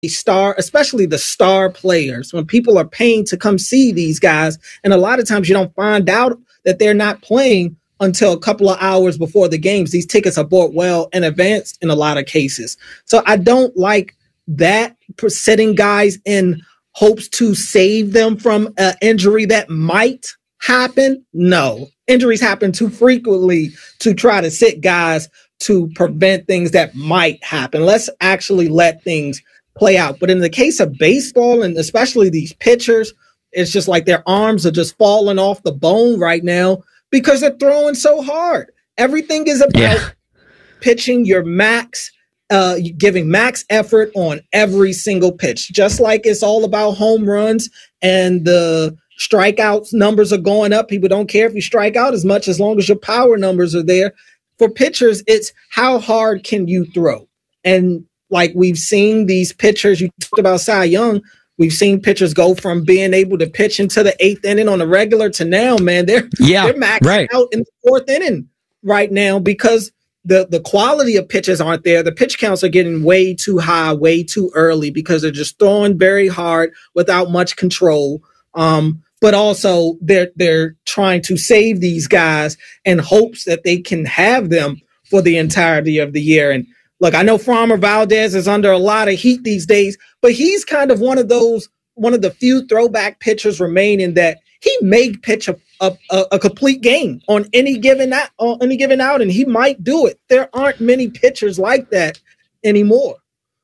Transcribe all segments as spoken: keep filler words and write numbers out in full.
star, especially the star players, when people are paying to come see these guys, and a lot of times you don't find out that they're not playing until a couple of hours before the games. These tickets are bought well in advance in a lot of cases. So I don't like that, setting guys in hopes to save them from an injury that might happen. No, injuries happen too frequently to try to sit guys to prevent things that might happen. Let's actually let things play out. But in the case of baseball, and especially these pitchers, it's just like their arms are just falling off the bone right now because they're throwing so hard. Everything is about yeah. pitching your max, uh, giving max effort on every single pitch, just like it's all about home runs and the strikeouts numbers are going up. People don't care if you strike out as much as long as your power numbers are there. For pitchers, it's how hard can you throw? And like we've seen these pitchers, you talked about Cy Young, we've seen pitchers go from being able to pitch into the eighth inning on a regular to now, man, they're, yeah, they're maxed right. out in the fourth inning right now because the, the quality of pitches aren't there. The pitch counts are getting way too high, way too early because they're just throwing very hard without much control. Um, but also they're they're trying to save these guys in hopes that they can have them for the entirety of the year. And look, I know Framber Valdez is under a lot of heat these days, but he's kind of one of those, one of the few throwback pitchers remaining that he may pitch a, a, a complete game on any given out, on any given out, and he might do it. There aren't many pitchers like that anymore.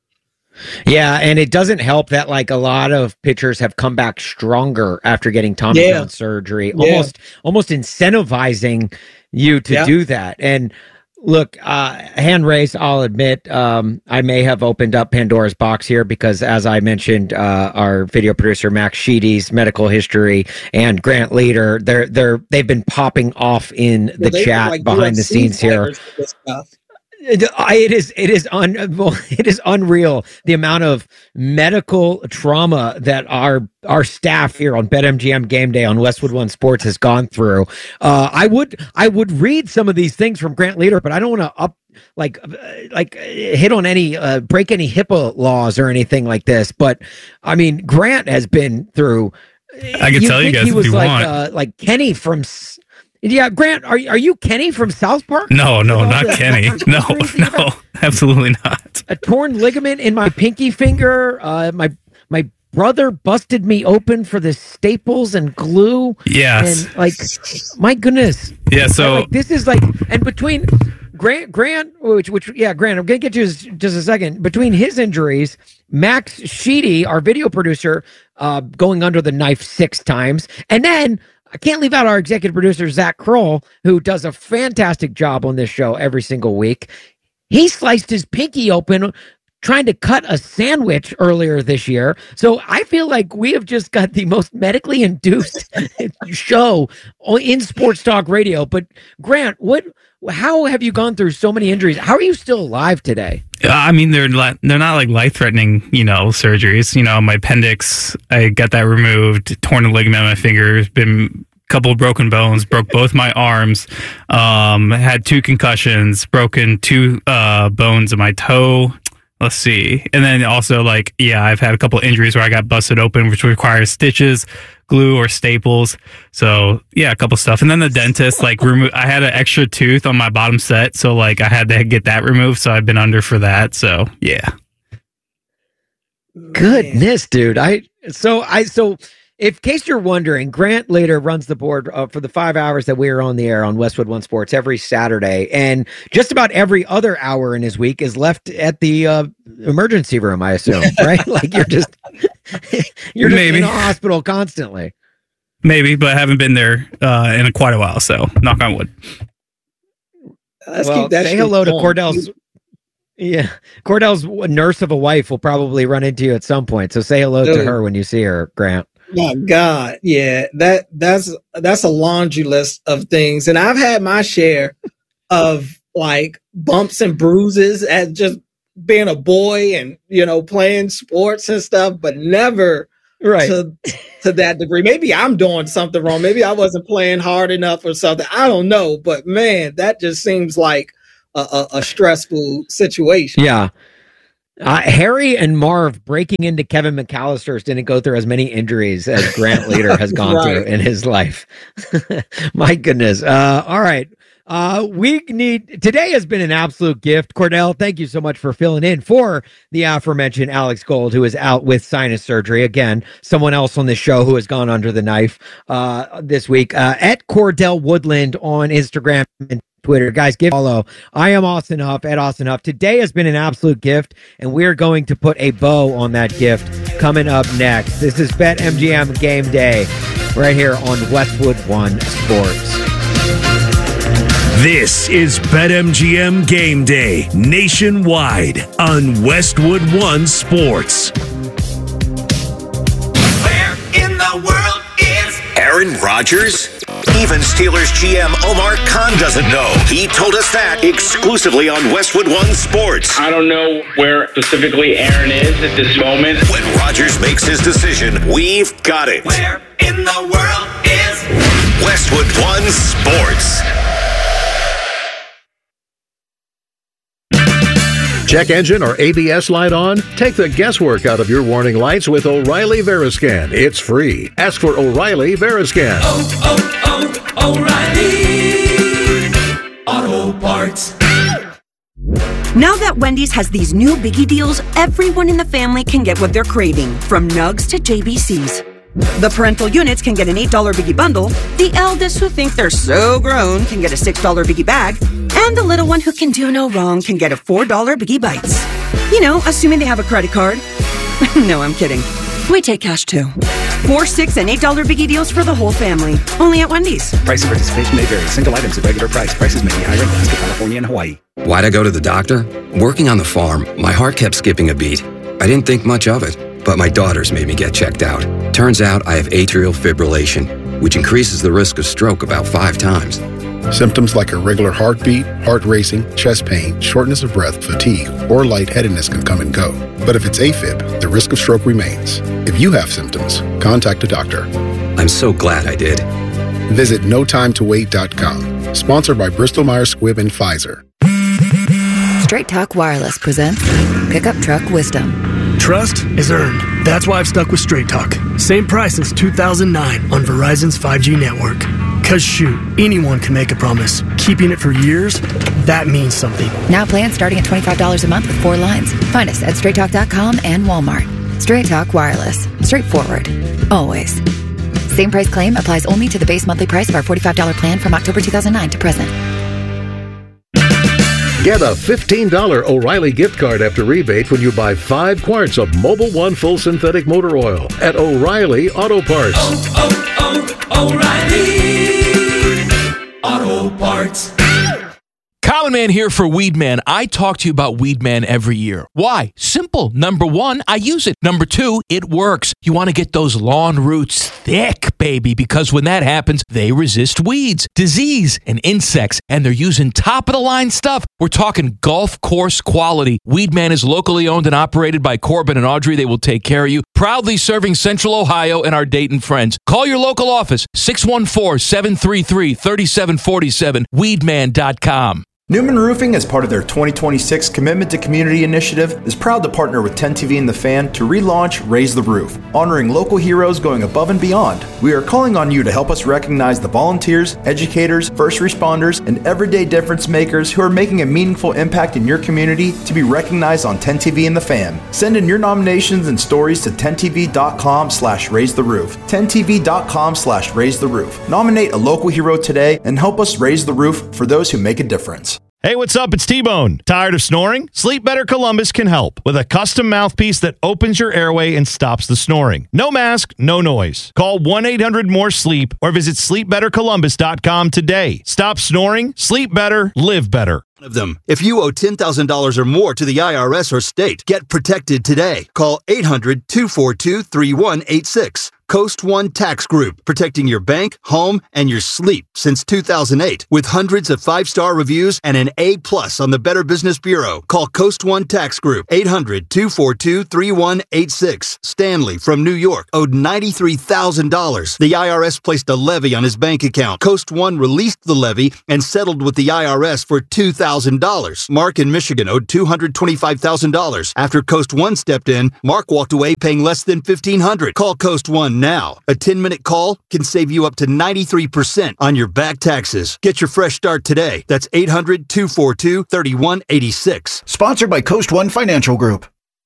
Yeah, and it doesn't help that like a lot of pitchers have come back stronger after getting Tommy yeah. John surgery, yeah. almost almost incentivizing you to yeah. do that. And look, uh, hand raised, I'll admit, um, I may have opened up Pandora's box here because, as I mentioned, uh, our video producer Max Sheedy's medical history and Grant Leader, they're they're they've been popping off in the well, chat like behind U F C the scenes here. It, it is it is un, it is unreal the amount of medical trauma that our our staff here on BetMGM Game Day on Westwood One Sports has gone through. Uh, I would I would read some of these things from Grant Leader, but I don't want to up like like hit on any uh, break any HIPAA laws or anything like this. But I mean, Grant has been through. I can tell you guys he was if you like want. Uh, like Kenny from. Yeah, Grant, are are you Kenny from South Park? No, no, not Kenny. No, no, absolutely not. A torn ligament in my pinky finger. Uh, my my brother busted me open for the staples and glue. Yes. And like, my goodness. Yeah. So like, this is like, and between Grant, Grant, which which yeah, Grant, I'm gonna get to his, just a second. Between his injuries, Max Sheedy, our video producer, uh, going under the knife six times, and then. I can't leave out our executive producer, Zach Kroll, who does a fantastic job on this show every single week. He sliced his pinky open trying to cut a sandwich earlier this year. So I feel like we have just got the most medically induced show in sports talk radio. But Grant, what, how have you gone through so many injuries? How are you still alive today? I mean, they're they're not like life-threatening, you know, surgeries. You know, my appendix, I got that removed, torn a ligament in my fingers, been a couple of broken bones, broke both my arms, um, had two concussions, broken two uh, bones in my toe. Let's see. And then also, like, yeah, I've had a couple of injuries where I got busted open, which requires stitches, glue, or staples. So, yeah, a couple stuff. And then the dentist, like, remo- I had an extra tooth on my bottom set. So, like, I had to get that removed. So, I've been under for that. So, yeah. Goodness, dude. I, so, I, so, if in case you're wondering, Grant later runs the board uh, for the five hours that we are on the air on Westwood One Sports every Saturday, and just about every other hour in his week is left at the uh, emergency room. I assume, right? Like you're just you're just Maybe. in a hospital constantly. Maybe, but I haven't been there uh, in a, quite a while. So, knock on wood. Let's well, keep that. Say hello to Cordell's. Yeah, Cordell's nurse of a wife will probably run into you at some point. So say hello Dude. to her when you see her, Grant. My God, yeah, that that's that's a laundry list of things, and I've had my share of like bumps and bruises as just being a boy and you know playing sports and stuff, but never right to to that degree. Maybe I'm doing something wrong. Maybe I wasn't playing hard enough or something. I don't know, but man, that just seems like a, a, a stressful situation. Yeah. Uh, Harry and Marv breaking into Kevin McAllister's didn't go through as many injuries as Grant Leader has gone right. through in his life. My goodness. Uh, all right. Uh, we need, today has been an absolute gift. Cordell, thank you so much for filling in for the aforementioned Alex Gold, who is out with sinus surgery. Again, someone else on this show who has gone under the knife, uh, this week, uh, at Cordell Woodland on Instagram and Twitter. Guys, give a follow. I am Austin Huff at Austin Huff. Today has been an absolute gift, and we're going to put a bow on that gift coming up next. This is BetMGM Game Day right here on Westwood One Sports. This is BetMGM Game Day nationwide on Westwood One Sports. Where in the world is Aaron Rodgers? Even Steelers G M Omar Khan doesn't know. He told us that exclusively on Westwood One Sports. I don't know where specifically Aaron is at this moment. When Rodgers makes his decision, we've got it. Where in the world is Westwood One Sports? Check engine or A B S light on? Take the guesswork out of your warning lights with O'Reilly Veriscan. It's free. Ask for O'Reilly Veriscan. Oh, oh, oh, O'Reilly Auto Parts. Now that Wendy's has these new biggie deals, everyone in the family can get what they're craving, from nugs to J B Cs. The parental units can get an eight dollar biggie bundle, the eldest who think they're so grown can get a six dollar biggie bag, and the little one who can do no wrong can get a four dollar biggie bites. You know, assuming they have a credit card. No, I'm kidding. We take cash too. Four, six, and eight dollar biggie deals for the whole family. Only at Wendy's. Price of participation may vary. Single items at regular price. Prices may be higher in Alaska, California, and Hawaii. Why'd I go to the doctor? Working on the farm, my heart kept skipping a beat. I didn't think much of it, but my daughters made me get checked out. Turns out I have atrial fibrillation, which increases the risk of stroke about five times. Symptoms like irregular heartbeat, heart racing, chest pain, shortness of breath, fatigue, or lightheadedness can come and go. But if it's AFib, the risk of stroke remains. If you have symptoms, contact a doctor. I'm so glad I did. Visit no time to wait dot com. Sponsored by Bristol Myers Squibb and Pfizer. Straight Talk Wireless presents Pickup Truck Wisdom. Trust is earned. That's why I've stuck with Straight Talk. Same price since two thousand nine on Verizon's five G network. Cause shoot, anyone can make a promise. Keeping it for years, that means something. Now plans starting at twenty-five dollars a month with four lines. Find us at straight talk dot com and Walmart. Straight Talk Wireless. Straightforward. Always. Same price claim applies only to the base monthly price of our forty-five dollars plan from October two thousand nine to present. Get a fifteen dollars O'Reilly gift card after rebate when you buy five quarts of Mobil One Full Synthetic Motor Oil at O'Reilly Auto Parts. Oh, oh, oh, O'Reilly Auto Parts. Common Man here for Weed Man. I talk to you about Weed Man every year. Why? Simple. Number one, I use it. Number two, it works. You want to get those lawn roots thick, baby, because when that happens, they resist weeds, disease, and insects, and they're using top-of-the-line stuff. We're talking golf course quality. Weed Man is locally owned and operated by Corbin and Audrey. They will take care of you. Proudly serving Central Ohio and our Dayton friends. Call your local office, six one four, seven three three, three seven four seven, weed man dot com. Newman Roofing, as part of their twenty twenty-six Commitment to Community initiative, is proud to partner with ten T V and The Fan to relaunch Raise the Roof, honoring local heroes going above and beyond. We are calling on you to help us recognize the volunteers, educators, first responders, and everyday difference makers who are making a meaningful impact in your community to be recognized on ten T V and The Fan. Send in your nominations and stories to ten T V dot com slash raise the roof. ten T V dot com slash raise the roof. Nominate a local hero today and help us raise the roof for those who make a difference. Hey, what's up? It's T-Bone. Tired of snoring? Sleep Better Columbus can help with a custom mouthpiece that opens your airway and stops the snoring. No mask, no noise. Call one eight hundred more sleep or visit sleep better columbus dot com today. Stop snoring, sleep better, live better. Of them. If you owe ten thousand dollars or more to the I R S or state, get protected today. Call eight hundred, two four two, three one eight six. Coast One Tax Group, protecting your bank, home, and your sleep since two thousand eight. With hundreds of five-star reviews and an A plus on the Better Business Bureau. Call Coast One Tax Group, eight hundred, two four two, three one eight six. Stanley from New York owed ninety-three thousand dollars. The I R S placed a levy on his bank account. Coast One released the levy and settled with the I R S for two thousand dollars. Mark in Michigan owed two hundred twenty-five thousand dollars. After Coast One stepped in, Mark walked away paying less than fifteen hundred dollars. Call Coast One now. A ten-minute call can save you up to ninety-three percent on your back taxes. Get your fresh start today. That's eight hundred, two four two, three one eight six. Sponsored by Coast One Financial Group.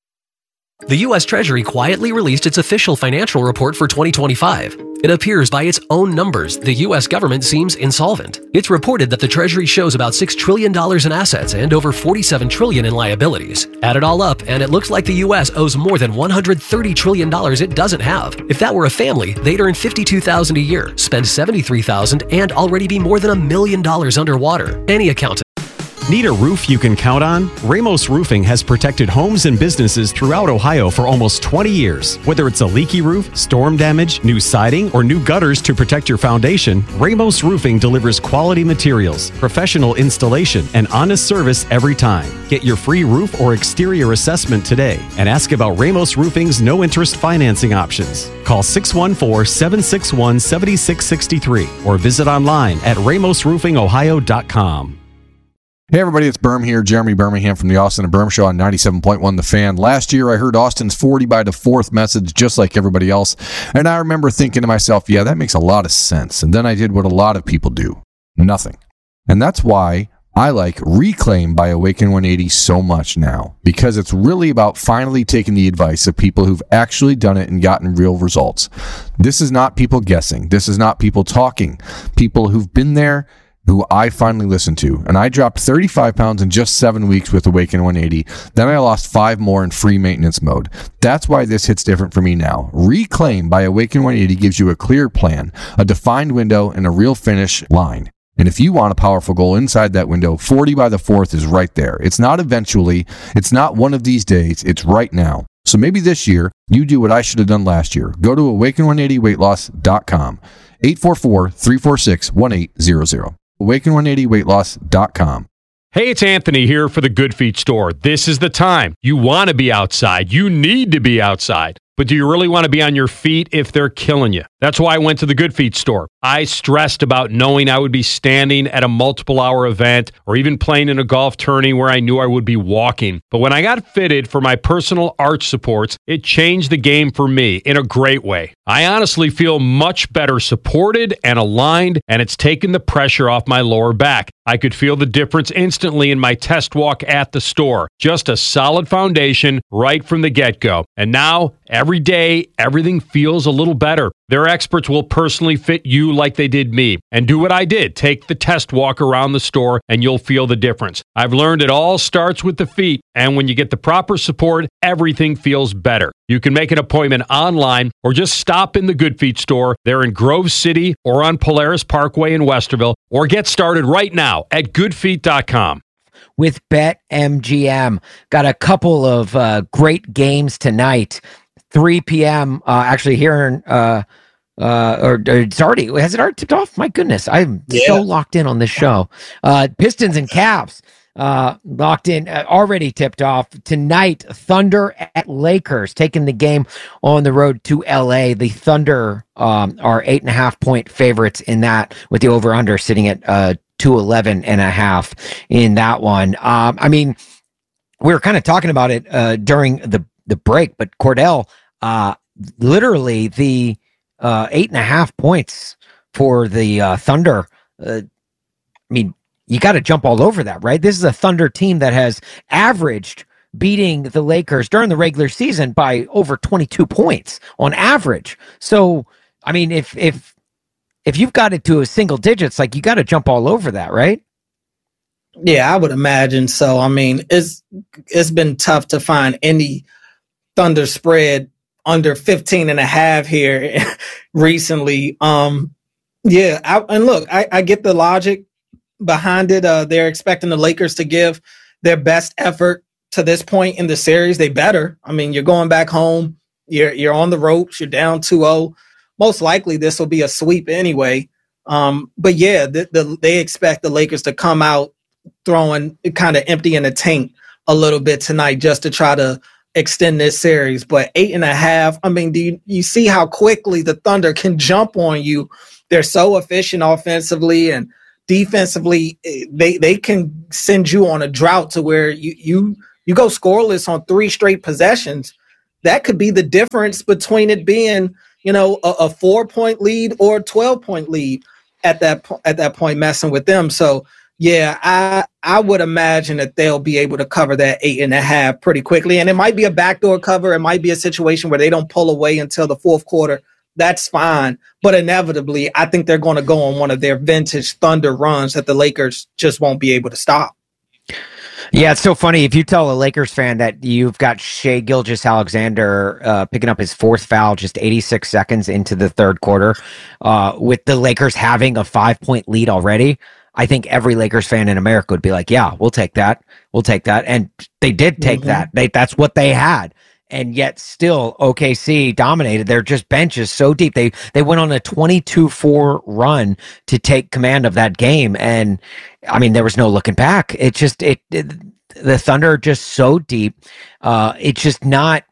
The U S Treasury quietly released its official financial report for twenty twenty-five. It appears by its own numbers, the U S government seems insolvent. It's reported that the Treasury shows about six trillion dollars in assets and over forty-seven trillion dollars in liabilities. Add it all up, and it looks like the U S owes more than one hundred thirty trillion dollars it doesn't have. If that were a family, they'd earn fifty-two thousand dollars a year, spend seventy-three thousand dollars, and already be more than a million dollars underwater. Any accountant. Need a roof you can count on? Ramos Roofing has protected homes and businesses throughout Ohio for almost twenty years. Whether it's a leaky roof, storm damage, new siding, or new gutters to protect your foundation, Ramos Roofing delivers quality materials, professional installation, and honest service every time. Get your free roof or exterior assessment today and ask about Ramos Roofing's no-interest financing options. Call six one four, seven six one, seven six six three or visit online at ramos roofing ohio dot com. Hey everybody, it's Berm here, Jeremy Birmingham from the Austin and Berm Show on ninety-seven point one The Fan. Last year I heard Austin's forty by the fourth message just like everybody else, and I remember thinking to myself, yeah, that makes a lot of sense. And then I did what a lot of people do, nothing. And that's why I like Reclaim by Awaken one eighty so much now, because it's really about finally taking the advice of people who've actually done it and gotten real results. This is not people guessing. This is not people talking. People who've been there, who I finally listened to. And I dropped thirty-five pounds in just seven weeks with Awaken one eighty. Then I lost five more in free maintenance mode. That's why this hits different for me now. Reclaim by Awaken one eighty gives you a clear plan, a defined window, and a real finish line. And if you want a powerful goal inside that window, forty by the fourth is right there. It's not eventually. It's not one of these days. It's right now. So maybe this year, you do what I should have done last year. Go to awaken one eighty weight loss dot com. eight four four, three four six, one eight zero zero. awaken one eighty weight loss dot com. Hey, it's Anthony here for the Good Feet store. This is the time. You want to be outside. You need to be outside. But do you really want to be on your feet if they're killing you? That's why I went to the Good Feet store. I stressed about knowing I would be standing at a multiple hour event or even playing in a golf tourney where I knew I would be walking. But when I got fitted for my personal arch supports, it changed the game for me in a great way. I honestly feel much better supported and aligned, and it's taken the pressure off my lower back. I could feel the difference instantly in my test walk at the store. Just a solid foundation right from the get-go. And now, every day, everything feels a little better. Their experts will personally fit you like they did me. And do what I did. Take the test walk around the store and you'll feel the difference. I've learned it all starts with the feet. And when you get the proper support, everything feels better. You can make an appointment online or just stop in the Good Feet store. They're in Grove City or on Polaris Parkway in Westerville. Or get started right now at good feet dot com. With BetMGM. Got a couple of uh, great games tonight. three p.m. Uh, actually here in, uh, uh, or, or it's already, has it already tipped off? My goodness, I'm yeah. so locked in on this show. Uh, Pistons and Cavs uh, locked in, uh, already tipped off. Tonight, Thunder at Lakers, taking the game on the road to L A. The Thunder um, are eight and a half point favorites in that, with the over-under sitting at uh, two eleven and a half in that one. Um, I mean, we were kind of talking about it uh, during the, the break, but Cordell, uh, literally the uh, eight and a half points for the uh, Thunder. Uh, I mean, you got to jump all over that, right? This is a Thunder team that has averaged beating the Lakers during the regular season by over twenty-two points on average. So, I mean, if if if you've got it to a single digits, like, you got to jump all over that, right? Yeah, I would imagine so. I mean, it's it's been tough to find any Thunder spread under fifteen and a half here recently. Um, yeah, I, and look, I, I get the logic behind it. Uh, they're expecting the Lakers to give their best effort to this point in the series. They better. I mean, you're going back home. You're you're on the ropes. You're down two oh. most likely this will be a sweep anyway. Um, but yeah, the, the, they expect the Lakers to come out throwing kind of empty in the tank a little bit tonight just to try to extend this series. But eight and a half, I mean, do you, you see how quickly the Thunder can jump on you? They're so efficient offensively and defensively. They they can send you on a drought to where you you you go scoreless on three straight possessions. That could be the difference between it being, you know, a, a four point lead or a twelve point lead at that po- at that point, messing with them. So yeah, I I would imagine that they'll be able to cover that eight and a half pretty quickly. And it might be a backdoor cover. It might be a situation where they don't pull away until the fourth quarter. That's fine. But inevitably, I think they're going to go on one of their vintage Thunder runs that the Lakers just won't be able to stop. Yeah, it's so funny. If you tell a Lakers fan that you've got Shai Gilgeous-Alexander uh, picking up his fourth foul just eighty-six seconds into the third quarter, uh, with the Lakers having a five-point lead already, I think every Lakers fan in America would be like, yeah, we'll take that. We'll take that. And they did take mm-hmm. that. They, that's what they had. And yet still O K C dominated. Their just bench is so deep. They they went on a twenty-two four run to take command of that game. And I mean, there was no looking back. It just, it, it the Thunder are just so deep. Uh, it's just not,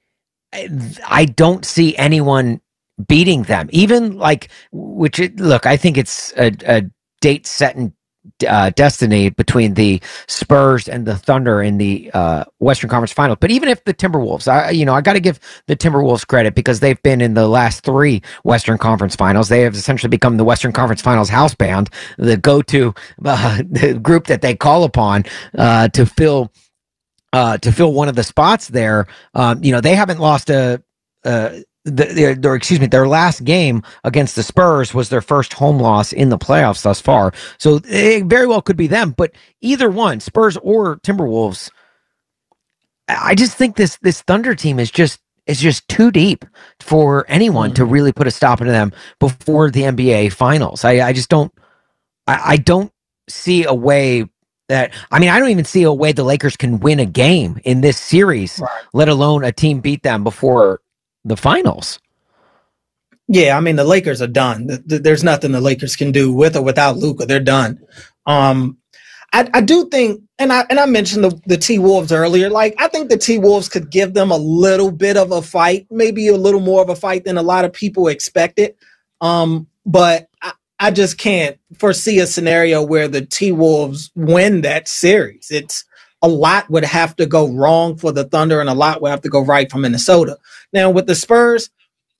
I don't see anyone beating them. Even like, which, it, look, I think it's a, a date set in Uh, destiny between the Spurs and the Thunder in the uh, Western Conference Finals. But even if the Timberwolves, I, you know, I got to give the Timberwolves credit because they've been in the last three Western Conference Finals. They have essentially become the Western Conference Finals house band, the go-to uh, the group that they call upon uh, to fill uh, to fill one of the spots there. Um, you know, they haven't lost a. a The, their, excuse me, their last game against the Spurs was their first home loss in the playoffs thus far. So it very well could be them, but either one, Spurs or Timberwolves, I just think this this Thunder team is just is just too deep for anyone mm-hmm. to really put a stop into them before the N B A Finals. I, I just don't, I, I don't see a way that, I mean, I don't even see a way the Lakers can win a game in this series, right. let alone a team beat them before the finals. Yeah, I mean, the Lakers are done. There's nothing the Lakers can do with or without Luka. They're done. Um, I, I do think, and I and I mentioned the, the T-Wolves earlier, like, I think the T-Wolves could give them a little bit of a fight, maybe a little more of a fight than a lot of people expected. Um, but I, I just can't foresee a scenario where the T-Wolves win that series. It's a lot would have to go wrong for the Thunder and a lot would have to go right for Minnesota. Now, with the Spurs,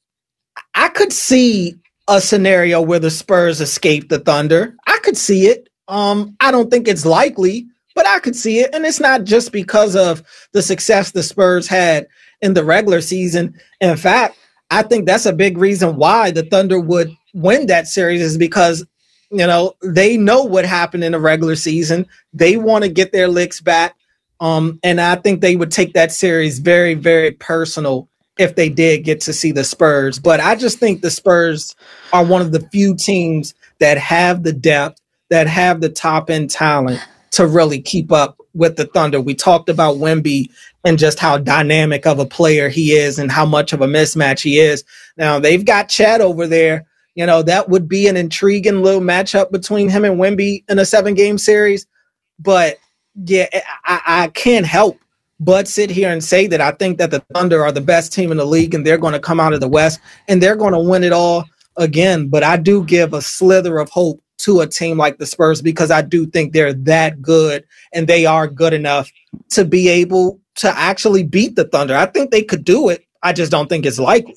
I could see a scenario where the Spurs escape the Thunder. I could see it. Um, I don't think it's likely, but I could see it. And it's not just because of the success the Spurs had in the regular season. In fact, I think that's a big reason why the Thunder would win that series is because, you know, they know what happened in the regular season. They want to get their licks back. Um, and I think they would take that series very, very personal if they did get to see the Spurs. But I just think the Spurs are one of the few teams that have the depth, that have the top end talent to really keep up with the Thunder. We talked about Wemby and just how dynamic of a player he is and how much of a mismatch he is. Now they've got Chet over there. You know, that would be an intriguing little matchup between him and Wemby in a seven game series. But yeah, I, I can't help but sit here and say that I think that the Thunder are the best team in the league and they're going to come out of the West and they're going to win it all again. But I do give a slither of hope to a team like the Spurs because I do think they're that good and they are good enough to be able to actually beat the Thunder. I think they could do it. I just don't think it's likely.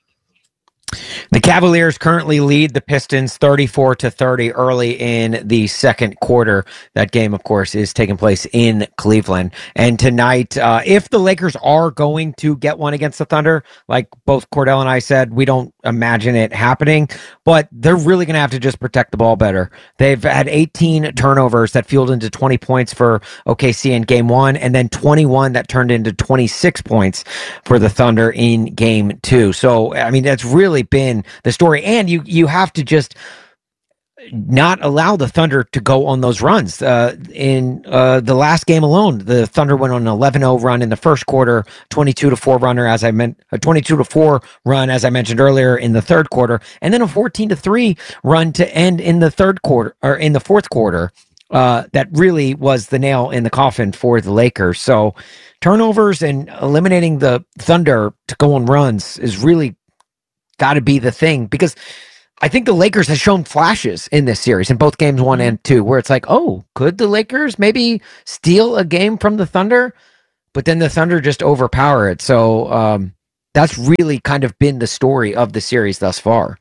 The Cavaliers currently lead the Pistons thirty-four to thirty early in the second quarter. That game, of course, is taking place in Cleveland. And tonight, uh, if the Lakers are going to get one against the Thunder, like both Cordell and I said, we don't imagine it happening, but they're really going to have to just protect the ball better. They've had eighteen turnovers that fueled into twenty points for O K C in game one, and then twenty-one that turned into twenty-six points for the Thunder in game two. So, I mean, that's really been the story. And you you have to just not allow the Thunder to go on those runs. Uh, in uh, the last game alone, the Thunder went on an eleven oh run in the first quarter, twenty-two to four runner, as I meant, a twenty-two to four run, as I mentioned earlier, in the third quarter, and then a fourteen to three run to end in the third quarter, or in the fourth quarter. Uh, that really was the nail in the coffin for the Lakers. So turnovers and eliminating the Thunder to go on runs is really got to be the thing, because I think the Lakers have shown flashes in this series in both games one and two, where it's like, oh, could the Lakers maybe steal a game from the Thunder? But then the Thunder just overpower it. So um, that's really kind of been the story of the series thus far.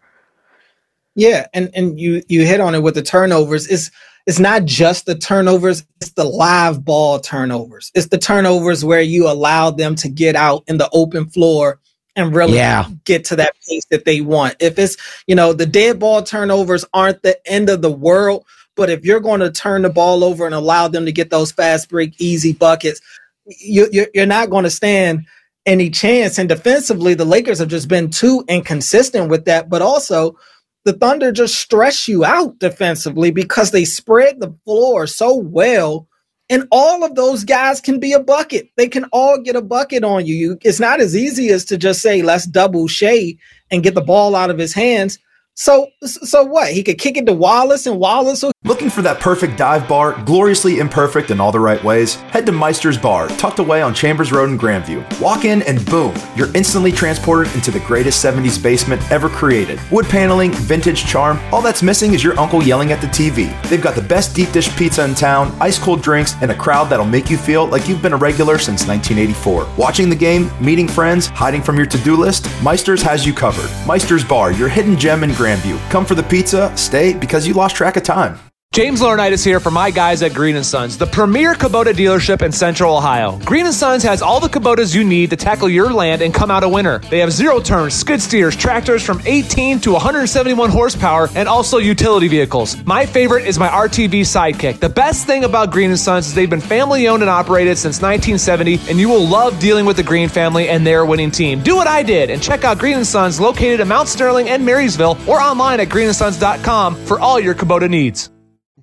Yeah, and, and you you hit on it with the turnovers. It's it's not just the turnovers, it's the live ball turnovers. It's the turnovers where you allow them to get out in the open floor and really yeah. get to that pace that they want. If it's, you know, the dead ball turnovers aren't the end of the world, but if you're going to turn the ball over and allow them to get those fast break, easy buckets, you, you're, you're not going to stand any chance. And defensively, the Lakers have just been too inconsistent with that. But also, the Thunder just stress you out defensively because they spread the floor so well. And all of those guys can be a bucket. They can all get a bucket on you. you. It's not as easy as to just say, let's double Shea and get the ball out of his hands. So, so what? He could kick it to Wallace, and Wallace will... Looking for that perfect dive bar, gloriously imperfect in all the right ways? Head to Meister's Bar, tucked away on Chambers Road in Grandview. Walk in and boom, you're instantly transported into the greatest seventies basement ever created. Wood paneling, vintage charm, all that's missing is your uncle yelling at the T V. They've got the best deep dish pizza in town, ice cold drinks, and a crowd that'll make you feel like you've been a regular since nineteen eighty-four. Watching the game, meeting friends, hiding from your to-do list, Meister's has you covered. Meister's Bar, your hidden gem in Grandview. Come for the pizza, stay because you lost track of time. James Laurinaitis here for my guys at Green and Sons, the premier Kubota dealership in Central Ohio. Green and Sons has all the Kubotas you need to tackle your land and come out a winner. They have zero-turn skid steers, tractors from eighteen to one hundred seventy-one horsepower, and also utility vehicles. My favorite is my R T V Sidekick. The best thing about Green and Sons is they've been family-owned and operated since nineteen seventy, and you will love dealing with the Green family and their winning team. Do what I did and check out Green and Sons, located in Mount Sterling and Marysville, or online at green and sons dot com for all your Kubota needs.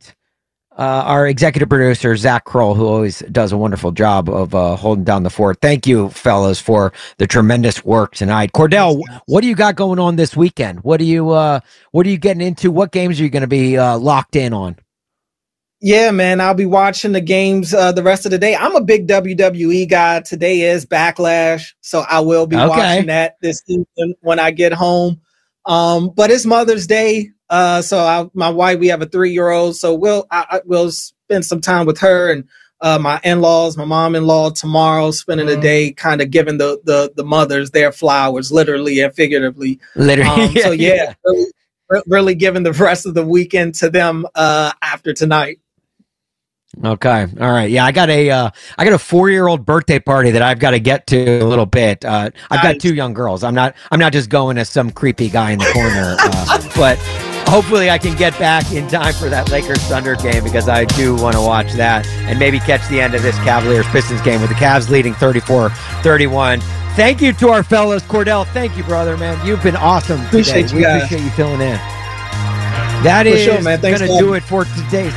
Uh, our executive producer, Zach Kroll, who always does a wonderful job of uh, holding down the fort. Thank you, fellas, for the tremendous work tonight. Cordell, what do you got going on this weekend? What are you uh, What are you getting into? What games are you going to be uh, locked in on? Yeah, man, I'll be watching the games uh, the rest of the day. I'm a big W W E guy. Today is Backlash, so I will be okay. watching that this evening when I get home. Um, but it's Mother's Day. Uh, so I, my wife, we have a three-year-old, so we'll I, I, we'll spend some time with her and uh, my in-laws, my mom-in-law tomorrow, spending mm-hmm. the day kind of giving the, the the mothers their flowers, literally and figuratively. Literally, um, so yeah, yeah. Really, really giving the rest of the weekend to them uh, after tonight. Okay. All right. Yeah, I got a uh, I got a four-year-old birthday party that I've got to get to a little bit. Uh, I've nice. got two young girls. I'm not I'm not just going as some creepy guy in the corner, uh, but hopefully I can get back in time for that Lakers Thunder game, because I do want to watch that and maybe catch the end of this Cavaliers Pistons game with the Cavs leading thirty-four thirty-one. Thank you to our fellows. Cordell, thank you, brother, man. You've been awesome today. Appreciate you we guys. appreciate you filling in. That for is sure, going to do it for today's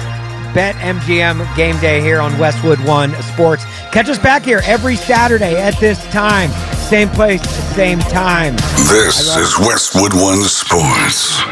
BetMGM Game Day here on Westwood One Sports. Catch us back here every Saturday at this time. Same place, same time. This is Westwood One Sports.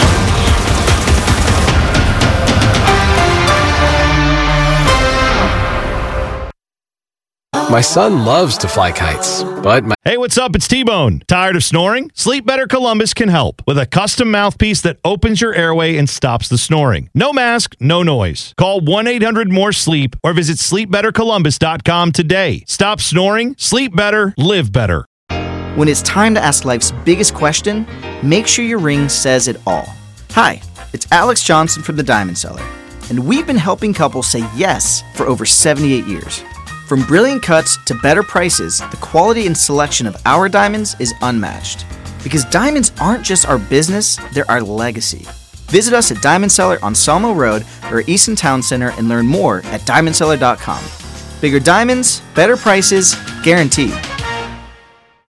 My son loves to fly kites, but my Hey, what's up? It's T-Bone. Tired of snoring? Sleep Better Columbus can help with a custom mouthpiece that opens your airway and stops the snoring. No mask, no noise. Call one eight hundred more sleep or visit sleep better columbus dot com today. Stop snoring, sleep better, live better. When it's time to ask life's biggest question, make sure your ring says it all. Hi, it's Alex Johnson from The Diamond Seller, and we've been helping couples say yes for over seventy-eight years. From brilliant cuts to better prices, the quality and selection of our diamonds is unmatched. Because diamonds aren't just our business, they're our legacy. Visit us at Diamond Seller on Sawmill Road or Easton Town Center and learn more at diamond seller dot com. Bigger diamonds, better prices, guaranteed.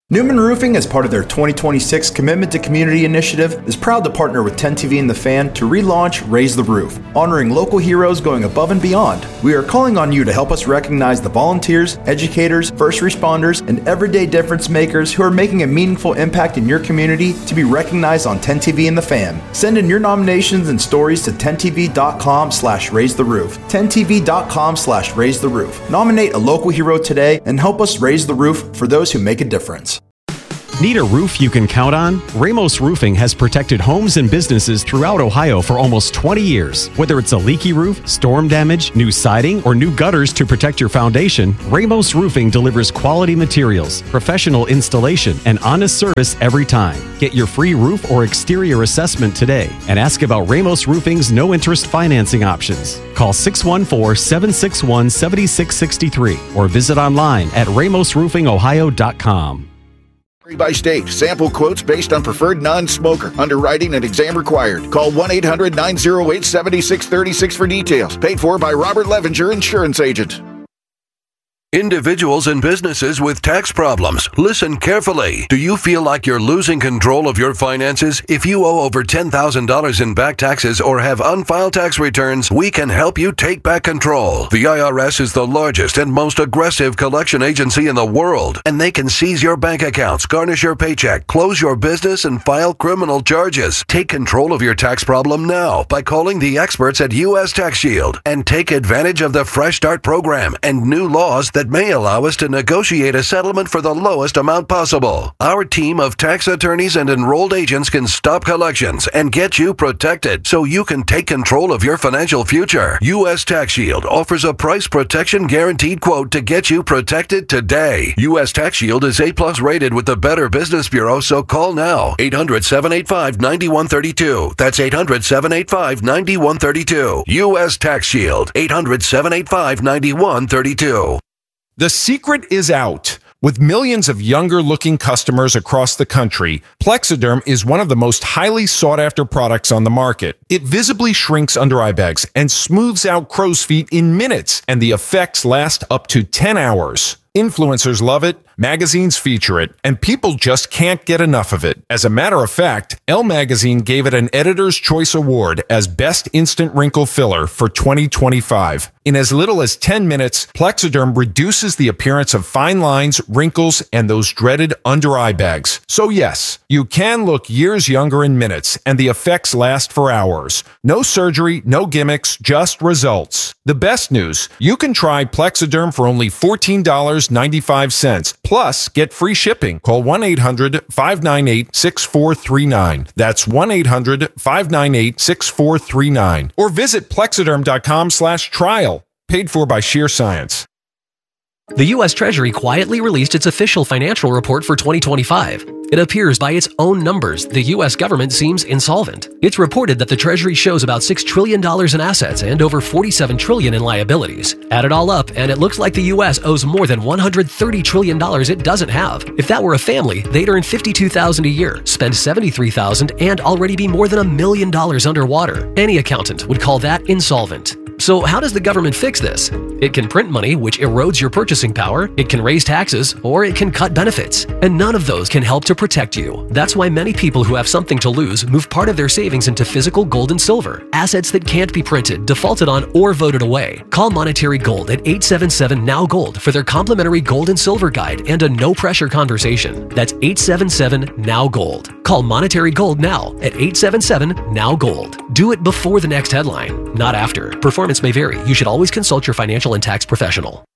Newman Roofing, as part of their twenty twenty-six Commitment to Community initiative, is proud to partner with ten T V and The Fan to relaunch Raise the Roof, honoring local heroes going above and beyond. We are calling on you to help us recognize the volunteers, educators, first responders, and everyday difference makers who are making a meaningful impact in your community to be recognized on ten T V and The Fan. Send in your nominations and stories to ten T V dot com slash raise the roof. ten T V dot com slash raise the roof. Nominate a local hero today and help us raise the roof for those who make a difference. Need a roof you can count on? Ramos Roofing has protected homes and businesses throughout Ohio for almost twenty years. Whether it's a leaky roof, storm damage, new siding, or new gutters to protect your foundation, Ramos Roofing delivers quality materials, professional installation, and honest service every time. Get your free roof or exterior assessment today and ask about Ramos Roofing's no-interest financing options. Call six one four, seven six one, seven six six three or visit online at ramos roofing ohio dot com. By state. Sample quotes based on preferred non-smoker. Underwriting and exam required. Call one eight hundred, nine oh eight, seven six three six for details. Paid for by Robert Levinger, insurance agent. Individuals and businesses with tax problems, listen carefully. Do you feel like you're losing control of your finances? If you owe over ten thousand dollars in back taxes or have unfiled tax returns, we can help you take back control. The I R S is the largest and most aggressive collection agency in the world, and they can seize your bank accounts, garnish your paycheck, close your business, and file criminal charges. Take control of your tax problem now by calling the experts at U S Tax Shield and take advantage of the Fresh Start program and new laws that that may allow us to negotiate a settlement for the lowest amount possible. Our team of tax attorneys and enrolled agents can stop collections and get you protected so you can take control of your financial future. U S Tax Shield offers a price protection guaranteed quote to get you protected today. U S Tax Shield is A plus rated with the Better Business Bureau, so call now. eight hundred, seven eight five, nine one three two. That's eight hundred, seven eight five, nine one three two. U S Tax Shield. eight hundred, seven eight five, nine one three two. The secret is out. With millions of younger-looking customers across the country, Plexiderm is one of the most highly sought-after products on the market. It visibly shrinks under-eye bags and smooths out crow's feet in minutes, and the effects last up to ten hours. Influencers love it, magazines feature it, and people just can't get enough of it. As a matter of fact, Elle Magazine gave it an Editor's Choice Award as Best Instant Wrinkle Filler for twenty twenty-five. In as little as ten minutes, Plexiderm reduces the appearance of fine lines, wrinkles, and those dreaded under-eye bags. So yes, you can look years younger in minutes, and the effects last for hours. No surgery, no gimmicks, just results. The best news, you can try Plexiderm for only fourteen dollars and ninety-five cents. Plus, get free shipping. Call one eight hundred, five nine eight, six four three nine. That's one eight hundred, five nine eight, six four three nine. Or visit plexiderm.com slash trial. Paid for by Sheer Science. The U S Treasury quietly released its official financial report for twenty twenty-five. It appears by its own numbers the U S government seems insolvent. It's reported that the Treasury shows about six trillion dollars in assets and over forty-seven trillion dollars in liabilities. Add it all up, and it looks like the U S owes more than one hundred thirty trillion dollars it doesn't have. If that were a family, they'd earn fifty-two thousand dollars a year, spend seventy-three thousand dollars, and already be more than a million dollars underwater. Any accountant would call that insolvent. So how does the government fix this? It can print money, which erodes your purchasing power, it can raise taxes, or it can cut benefits. And none of those can help to protect you. That's why many people who have something to lose move part of their savings into physical gold and silver, assets that can't be printed, defaulted on, or voted away. Call Monetary Gold at eight seven seven, N O W Gold for their complimentary gold and silver guide and a no-pressure conversation. That's eight seven seven, N O W Gold. Call Monetary Gold now at eight seven seven, N O W Gold. Do it before the next headline, not after. Performance may vary. You should always consult your financial and tax professional.